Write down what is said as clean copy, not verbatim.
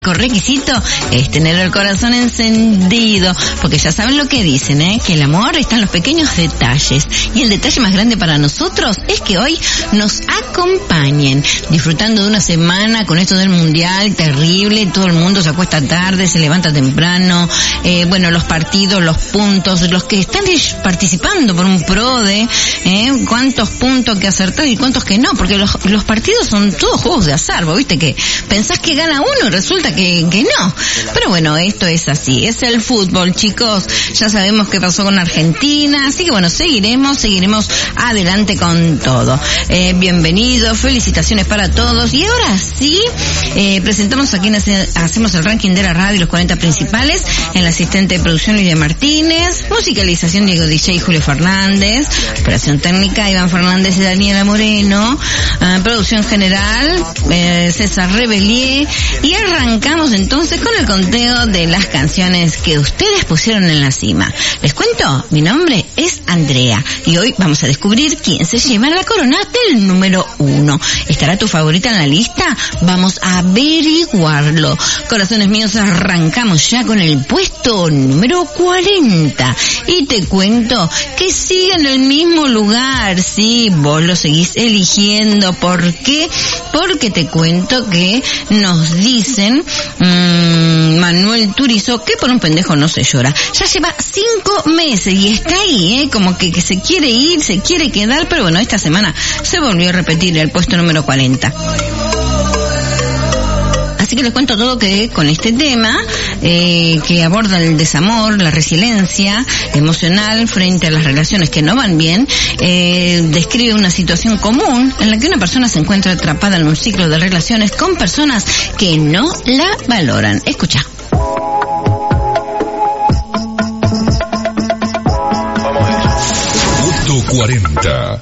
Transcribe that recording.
Requisito es tener el corazón encendido, porque ya saben lo que dicen, que el amor está en los pequeños detalles, y el detalle más grande para nosotros es que hoy nos acompañen, disfrutando de una semana con esto del mundial terrible. Todo el mundo se acuesta tarde, se levanta temprano, los partidos, los puntos, los que están participando por un PRODE, cuántos puntos que acertar y cuántos que no, porque los partidos son todos juegos de azar. Vos viste que pensás que gana uno y resulta que no. Pero bueno, esto es así, es el fútbol, chicos. Ya sabemos qué pasó con Argentina, así que bueno, seguiremos adelante con todo. Bienvenidos, felicitaciones para todos. Y ahora sí, presentamos a quienes hacemos el ranking de la radio, los 40 principales. En la asistente de producción Lidia Martínez, musicalización Diego DJ y Julio Fernández, operación técnica Iván Fernández y Daniela Moreno, producción general César Rebelier, y arrancamos entonces con el conteo de las canciones que ustedes pusieron en la cima. Les cuento, mi nombre es Andrea y hoy vamos a descubrir quién se lleva la corona del número 1. ¿Estará tu favorita en la lista? Vamos a averiguarlo. Corazones míos, arrancamos ya con el puesto número 40 y te cuento que sigue en el mismo lugar. Sí, vos lo seguís eligiendo. ¿Por qué? Porque te cuento que nos dicen Manuel Turizo que por un pendejo no se llora. Ya lleva 5 meses y está ahí, como que se quiere ir, se quiere quedar, pero bueno, esta semana se volvió a repetir el puesto número 40. Así que les cuento todo que con este tema que aborda el desamor, la resiliencia emocional frente a las relaciones que no van bien, describe una situación común en la que una persona se encuentra atrapada en un ciclo de relaciones con personas que no la valoran. Escucha. Puesto 40.